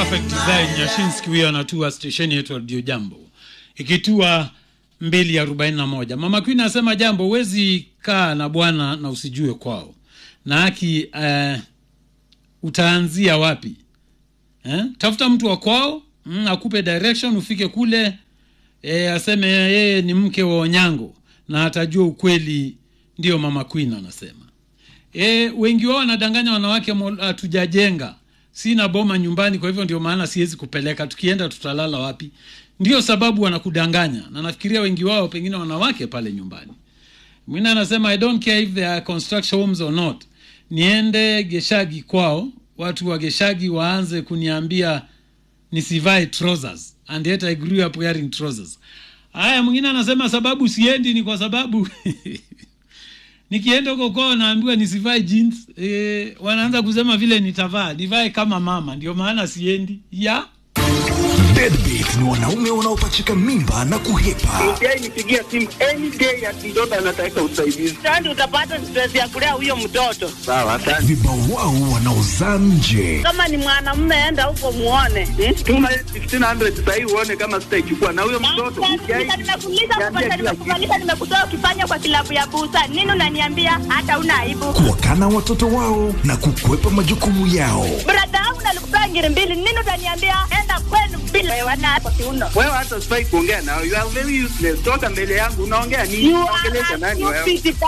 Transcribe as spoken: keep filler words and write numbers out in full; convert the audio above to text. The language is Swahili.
Perfect Design ya Shinsky huyo anatua station yetu Radio Jambo. Ikitua mbili arobaini na moja. Mama Queen anasema jambo, huwezi kaa na bwana na usijue kwao. Na haki uh, utaanzia wapi? Eh? Tafuta mtu wa kwao, mm, akupe direction ufike kule, eh, aseme yeye ni mke wa Onyango na atajua ukweli. Ndio Mama Queen anasema. Eh, wengi wao wanadanganya wanawake hatujajenga. Sina boma nyumbani, kwa hivyo ndio maana siwezi kupeleka. Tukienda tutalala wapi? Ndio sababu wanakudanganya. Na nafikiria wengi wao pengine wanawake pale nyumbani. Mwingine anasema I don't care if they are construction homes or not. Niende Geshagi kwao, watu wa Geshagi waanze kuniambia nisivae trousers, and yet I grew up wearing trousers. Haya, mwingine anasema sababu siendi ni kwa sababu nikienda huko kwao naambiwa nisivae jeans, eh, wanaanza kusema vile nitavaa, nivae kama mama, ndio maana siendi. Ya Deadbeat ni wanaume wanaopachika mimba na kuhepa. Yeye nipigia simu any day ya mtoto anataka usaidizi. Sasa utapata stress ya kulea huyo mtoto. Sawa, asante. Vibao wao wanaozaa nje. Kama ni mwanamume enda huko muone. Hmm? Tuma fifteen hundred sasa hivi uone kama sitaichukua na huyo mtoto. Nimekuuliza kupata nimekufanyisha nimekutoa ukifanya kwa kilabu ya busa. Nini unaniambia hata una aibu? Kuwakana watoto wao na kukwepa majukumu yao. Brother wangu nalikupea ngiri mbili. Nini utaniambia enda kwenu bila wewe hapo kiuno. Wewe hata sifai kuongea nao. You are very useless. Toka mbele yangu unaongea nini? Unaongelesha nani wewe?